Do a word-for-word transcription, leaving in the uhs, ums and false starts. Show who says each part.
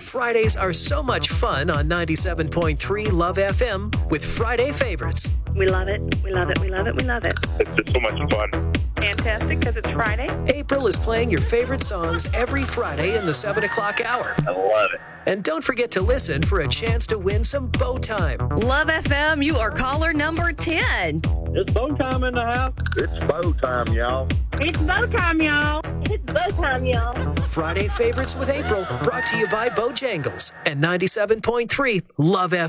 Speaker 1: Fridays are so much fun on ninety-seven point three Love F M with Friday Favorites.
Speaker 2: We love it. We love it. We love it. We love it.
Speaker 3: It's just so much fun.
Speaker 2: Fantastic because it's Friday.
Speaker 1: April is playing your favorite songs every Friday in the seven o'clock hour.
Speaker 3: I love it.
Speaker 1: And don't forget to listen for a chance to win some bow time.
Speaker 4: Love F M, you are caller number ten.
Speaker 3: It's bow time in the house. It's bow time, y'all.
Speaker 2: It's bow time, y'all.
Speaker 5: It's bow time, y'all.
Speaker 1: Friday Favorites with April, brought to you by Bojangles and ninety-seven point three Love F M.